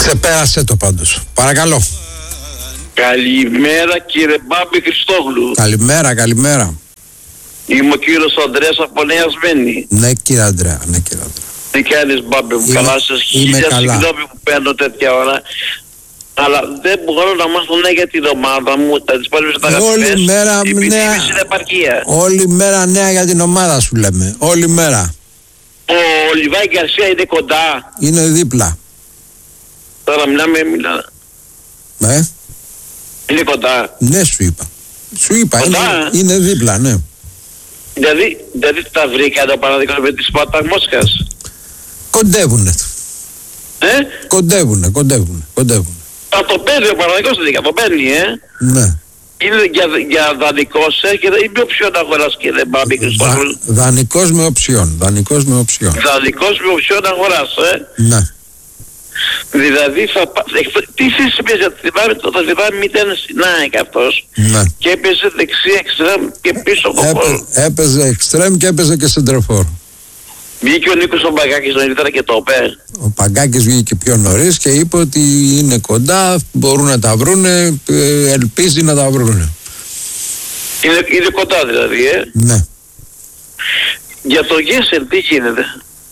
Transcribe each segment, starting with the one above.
Ξεπέρασε το πάντως. Παρακαλώ. Καλημέρα κύριε Μπάμπη Χριστόγλου. Καλημέρα, καλημέρα. Είμαι ο κύριος Ανδρέας από Νέα Σμένη. Ναι κύριε Ανδρέα, ναι κύριε Ανδρέα. Τι κάνεις Μπάμπη μου, καλά σας? Χίλια συγγνώμη που παίρνω τέτοια ώρα. Αλλά δεν μπορώ να μάθω νέα για την ομάδα μου. Θα τις πάρεις τα αγαπητές. Όλη μέρα νέα. Όλη μέρα νέα για την ομάδα σου λέμε. Όλη μέρα. Ο Λιβάη Γκαρσία είναι κοντά. Είναι δίπλα. Τώρα μιλάμε. Ναι. Είναι κοντά. Ναι σου είπα. Σου είπα, είναι δίπλα, ναι. Δηλαδή τα βρήκα το παράδειγμα με τη Σπάρτα Μόσχας. Κοντεύουνε. Κοντεύουνε. Θα το παίρνει ο Παναθηναϊκός τελικά, το παίρνει, Ναι. Είναι για δανεικός και δεν είναι οψιόν αγοράς κύριε Μπάμπη Χριστόγλου. Δανεικός με οψιόν. Δανεικός με οψιόν αγοράς, Ναι. Δηλαδή τι θέση παίζει, το θυμάμαι ήταν στην ΑΕΚ αυτός. Ναι. Και έπαιζε δεξί εξτρέμ και πίσω από χώρο. Έπαιζε εξτρέμ και έπαιζε και σεντρεφόρ. Βγήκε ο Νίκος ο Παγκάκης νωρίτερα και το είπε. Ο Παγκάκης βγήκε πιο νωρίς και είπε ότι είναι κοντά, μπορούν να τα βρούνε, ελπίζει να τα βρούνε. Είναι κοντά δηλαδή, Ναι. Για το Γέσελ τι γίνεται?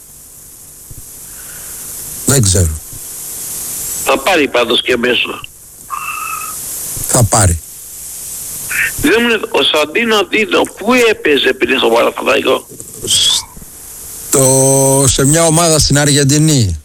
Δεν ξέρω. Θα πάρει πάντως και μέσω. Θα πάρει. Ο Σαντίνο Δίνο πού έπαιζε πριν στο Παναθηναϊκό? Σε μια ομάδα στην Αργεντινή.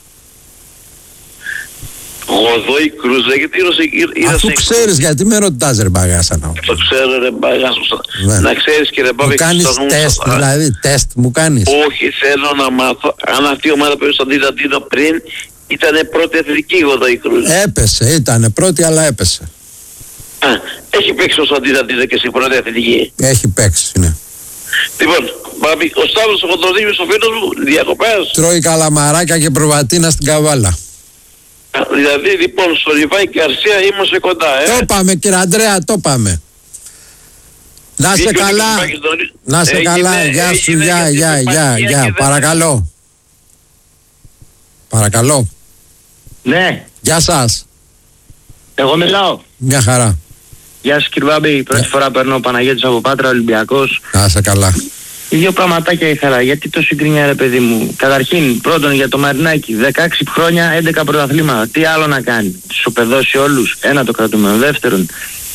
Γοδόη Κρούζα, γιατί αφού ξέρεις, γιατί με ρωτάς ρε Μπαγάσα? Το ξέρω ρε Μπαγάσα. Να ξέρεις και ρε Μπαγάσα. Μου κάνεις τεστ, δηλαδή τεστ μου κάνεις? Όχι, θέλω να μάθω αν αυτή η ομάδα που στον Δίδατίνο πριν ήτανε πρώτη εθνική Γοδόη Κρούζα. Έπεσε, ήτανε πρώτη αλλά έπεσε. Έχει παίξει ο Δίδατίνο και στην πρώτη εθνική? Έχει παίξει, ναι. Λοιπόν, ο Σταύρος ο Κοντροδίμης ο φίλος μου, διακοπές. Τρώει καλαμαράκια και προβατίνα στην Καβάλα. Δηλαδή λοιπόν στο Λιβάη Γκαρσία είμαστε κοντά, Το πάμε κύριε Ανδρέα, το πάμε. Να σε καλά. Να σε καλά, γεια σου, γεια. Παρακαλώ. Παρακαλώ. Ναι. Γεια σας. Εγώ μιλάω. Μια χαρά. Γεια σας κύριε Μπάμπη, πρώτη φορά παίρνω ο Παναγιώτης από Πάτρα, Ολυμπιακός. Να σε καλά. Δύο πραγματάκια ήθελα, γιατί το συγκρίνια ρε παιδί μου. Καταρχήν, πρώτον για το Μαρινάκη, 16 χρόνια, 11 πρωταθλήματα. Τι άλλο να κάνει? Τους οπεδώσει όλους, ένα το κρατούμε. Δεύτερον,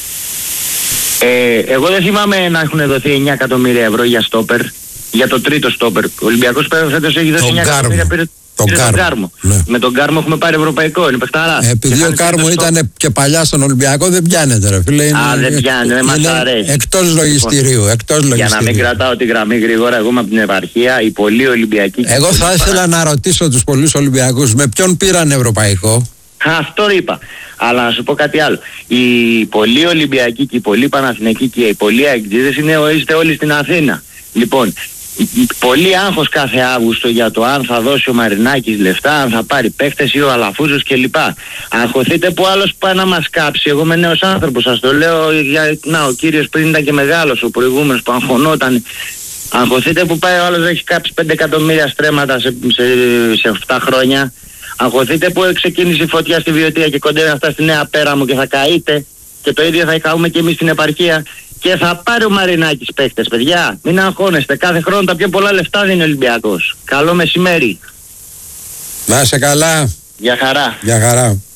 εγώ δεν θυμάμαι να έχουν δοθεί 9 εκατομμύρια ευρώ για στόπερ, για το τρίτο στόπερ. Ο Ολυμπιακός φέτος έχει δώσει 9 εκατομμύρια, πήρε τον Κάρμο. Ναι. Με τον Κάρμο έχουμε πάρει ευρωπαϊκό, είναι παιχταρά. Επειδή ο Κάρμο ήταν και παλιά στον Ολυμπιακό, δεν πιάνεται ρε φίλε. Δεν πιάνεται, δεν μας αρέσει. Εκτός λογιστηρίου, Για να μην κρατάω τη γραμμή γρήγορα, εγώ είμαι από την επαρχία, οι πολλοί Ολυμπιακοί. Εγώ θα ήθελα να ρωτήσω τους πολλούς Ολυμπιακούς, με ποιον πήραν ευρωπαϊκό? Αυτό είπα. Αλλά να σου πω κάτι άλλο. Οι πολλοί Ολυμπιακοί και οι πολλοί Παναθηναϊκοί και οι πολλοί Αεκτζίδες είστε όλοι στην Αθήνα. Λοιπόν, πολύ άγχος κάθε Αύγουστο για το αν θα δώσει ο Μαρινάκης λεφτά, αν θα πάρει παίχτες ή ο Αλαφούζος κλπ. Αγχωθείτε που άλλος πάει να μας κάψει. Εγώ είμαι νέος άνθρωπος, σας το λέω. Ο κύριος πριν ήταν και μεγάλος, ο προηγούμενος που αγχωνόταν. Αγχωθείτε που πάει ο άλλος έχει κάψει 5 εκατομμύρια στρέμματα σε 7 χρόνια. Αγχωθείτε που ξεκίνησε η φωτιά στη Βιωτία και κοντεύει αυτά στη Νέα Πέραμο και θα καείτε. Και το ίδιο θα καούμε και εμείς στην επαρχία. Και θα πάρει ο Μαρινάκης παίχτες, παιδιά. Μην αγχώνεστε. Κάθε χρόνο τα πιο πολλά λεφτά δίνει ο Ολυμπιακός. Καλό μεσημέρι. Να είσαι καλά. Γεια χαρά. Γεια χαρά.